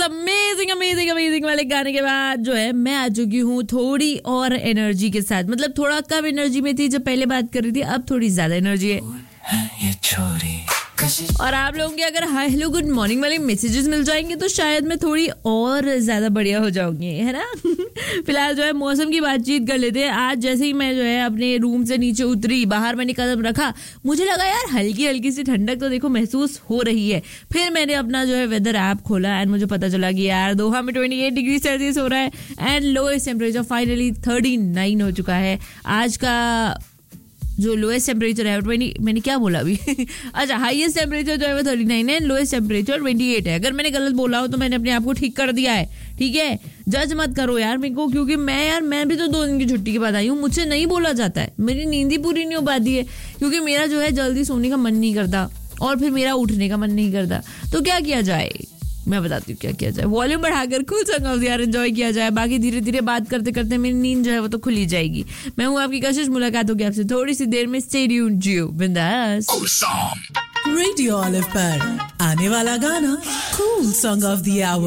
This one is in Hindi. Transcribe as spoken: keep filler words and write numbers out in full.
अमेजिंग अमेजिंग अमेजिंग वाले गाने के बाद जो है मैं आ चुकी हूँ थोड़ी और एनर्जी के साथ. मतलब थोड़ा कम एनर्जी में थी जब पहले बात कर रही थी, अब थोड़ी ज्यादा एनर्जी है. ये छोरी और आप लोगों के अगर हाय हेलो गुड मॉर्निंग वाले मैसेजेस मिल जाएंगे तो शायद मैं थोड़ी और ज्यादा बढ़िया हो जाऊंगी, है ना. फिलहाल जो है मौसम की बातचीत कर लेते हैं. आज जैसे ही मैं जो है अपने रूम से नीचे उतरी, बाहर मैंने कदम रखा, मुझे लगा यार हल्की हल्की सी ठंडक तो देखो महसूस हो रही है. फिर मैंने अपना जो है वेदर ऐप खोला एंड मुझे पता चला कि यार दोहा में अट्ठाईस डिग्री सेल्सियस हो रहा है एंड लोएस्ट टेम्परेचर फाइनली उनतालीस हो चुका है. आज का जो लोएस्ट टेम्परेचर है ट्वेंटी, मैंने क्या बोला अभी. अच्छा, हाईएस्ट टेम्परेचर जो है वो थर्टी नाइन है, लोएस्ट टेम्परेचर ट्वेंटी एट है. अगर मैंने गलत बोला हो तो मैंने अपने आप को ठीक कर दिया है, ठीक है. जज मत करो यार मेरे को, क्योंकि मैं यार मैं भी तो दो दिन की छुट्टी के बाद आई हूँ. मुझसे नहीं बोला जाता है, मेरी नींद ही पूरी नहीं हो पाती है, क्योंकि मेरा जो है जल्दी सोने का मन नहीं करता और फिर मेरा उठने का मन नहीं करता. तो क्या किया जाए, मैं बताती हूँ क्या किया जाए. वॉल्यूम बढ़ाकर cool song of the year enjoy किया जाए. बाकी धीरे धीरे बात करते करते मेरी नींद जो है वो तो खुल ही जाएगी. मैं हूँ आपकी कशिश, मुलाकात होगी आपसे थोड़ी सी देर में. स्टे ट्यून्ड, जियो बिंदास. रेडियो ऑलिव पर आने वाला गाना cool song of the our.